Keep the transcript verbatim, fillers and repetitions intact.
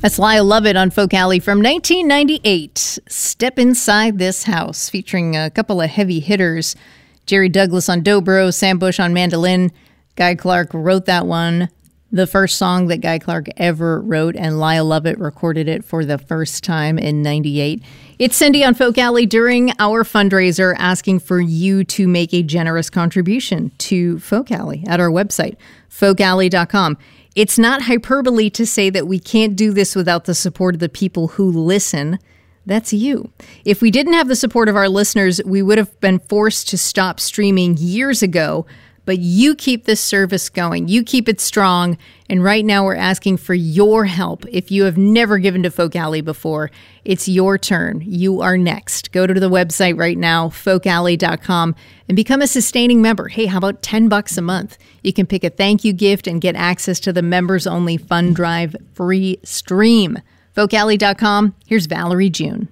That's Lyle Lovett on Folk Alley from nineteen ninety-eight. Step Inside This House, featuring a couple of heavy hitters. Jerry Douglas on dobro, Sam Bush on mandolin. Guy Clark wrote that one, the first song that Guy Clark ever wrote, and Lyle Lovett recorded it for the first time in ninety-eight. It's Cindy on Folk Alley during our fundraiser, asking for you to make a generous contribution to Folk Alley at our website, folk alley dot com. It's not hyperbole to say that we can't do this without the support of the people who listen. That's you. If we didn't have the support of our listeners, we would have been forced to stop streaming years ago. But you keep this service going. You keep it strong. And right now we're asking for your help. If you have never given to Folk Alley before, it's your turn. You are next. Go to the website right now, folk alley dot com, and become a sustaining member. Hey, how about ten bucks a month? You can pick a thank you gift and get access to the members-only Fund Drive free stream. folk alley dot com. Here's Valerie June.